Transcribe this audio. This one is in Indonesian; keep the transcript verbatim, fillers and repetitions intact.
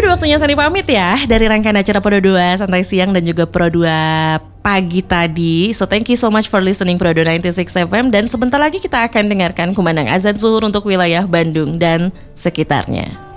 udah waktunya Sani pamit ya dari rangkaian acara Pro dua Santai Siang dan juga Pro dua Pagi tadi. So thank you so much for listening Pro dua sembilan puluh enam F M. Dan sebentar lagi kita akan dengarkan kumandang azan zuhur untuk wilayah Bandung dan sekitarnya.